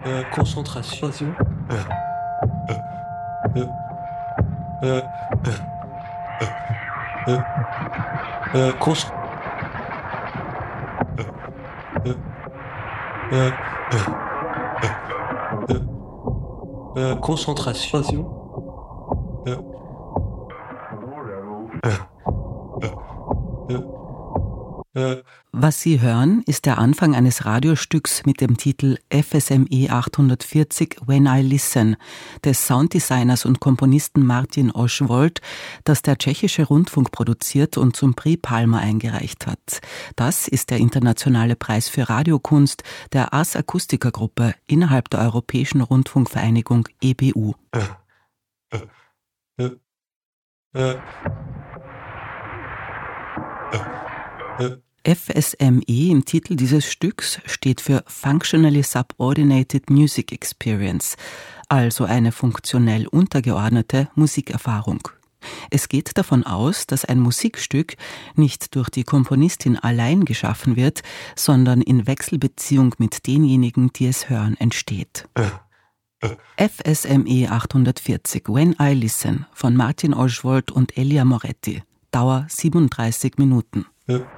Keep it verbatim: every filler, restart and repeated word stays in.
Euh, concentration. Euh, euh, euh, euh, euh, con- euh, euh, euh, euh, concentration. Euh, äh, äh, Was Sie hören, ist der Anfang eines Radiostücks mit dem Titel F S M E achthundertvierzig When I Listen des Sounddesigners und Komponisten Martin Oschwoldt, das der tschechische Rundfunk produziert und zum Prix Palma eingereicht hat. Das ist der internationale Preis für Radiokunst der Ars Acustica Gruppe innerhalb der Europäischen Rundfunkvereinigung E B U. äh, äh, äh, äh, F S M E im Titel dieses Stücks steht für Functionally Subordinated Music Experience, also eine funktionell untergeordnete Musikerfahrung. Es geht davon aus, dass ein Musikstück nicht durch die Komponistin allein geschaffen wird, sondern in Wechselbeziehung mit denjenigen, die es hören, entsteht. F S M E achthundertvierzig When I Listen von Martin Oschwoldt und Elia Moretti. Dauer siebenunddreißig Minuten. äh.